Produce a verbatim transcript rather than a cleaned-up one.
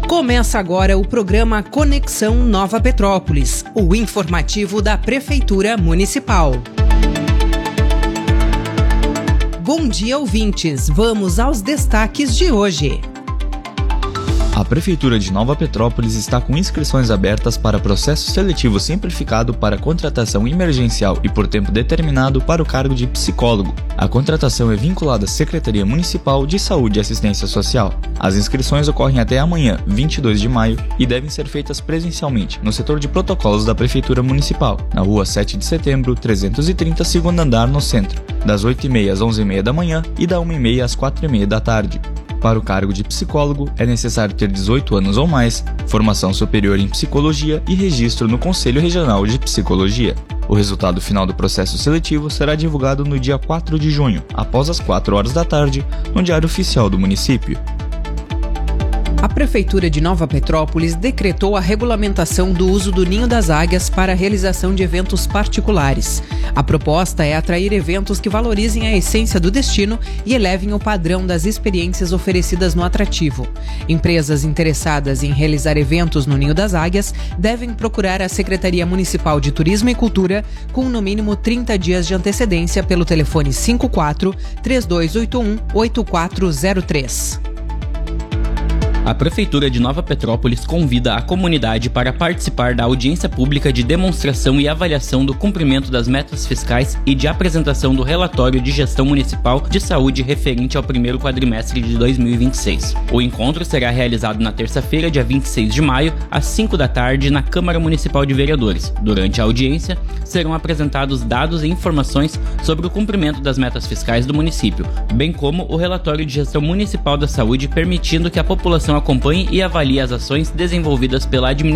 Começa agora o programa Conexão Nova Petrópolis, o informativo da Prefeitura Municipal. Bom dia, ouvintes. Vamos aos destaques de hoje. A Prefeitura de Nova Petrópolis está com inscrições abertas para processo seletivo simplificado para contratação emergencial e por tempo determinado para o cargo de psicólogo. A contratação é vinculada à Secretaria Municipal de Saúde e Assistência Social. As inscrições ocorrem até amanhã, vinte e dois de maio, e devem ser feitas presencialmente no setor de protocolos da Prefeitura Municipal, na rua sete de setembro, trezentos e trinta, segundo andar, no centro, das oito e meia às onze e meia da manhã e da uma e meia às quatro e meia da tarde. Para o cargo de psicólogo, é necessário ter dezoito anos ou mais, formação superior em psicologia e registro no Conselho Regional de Psicologia. O resultado final do processo seletivo será divulgado no dia quatro de junho, após as quatro horas da tarde, no Diário Oficial do município. A Prefeitura de Nova Petrópolis decretou a regulamentação do uso do Ninho das Águias para a realização de eventos particulares. A proposta é atrair eventos que valorizem a essência do destino e elevem o padrão das experiências oferecidas no atrativo. Empresas interessadas em realizar eventos no Ninho das Águias devem procurar a Secretaria Municipal de Turismo e Cultura com no mínimo trinta dias de antecedência pelo telefone cinco quatro, três dois oito um, oito quatro zero três. A Prefeitura de Nova Petrópolis convida a comunidade para participar da audiência pública de demonstração e avaliação do cumprimento das metas fiscais e de apresentação do relatório de gestão municipal de saúde referente ao primeiro quadrimestre de dois mil e vinte e seis. O encontro será realizado na terça-feira, dia vinte e seis de maio, às cinco da tarde, na Câmara Municipal de Vereadores. Durante a audiência, serão apresentados dados e informações sobre o cumprimento das metas fiscais do município, bem como o relatório de gestão municipal da saúde, permitindo que a população acompanhe e avalie as ações desenvolvidas pela administração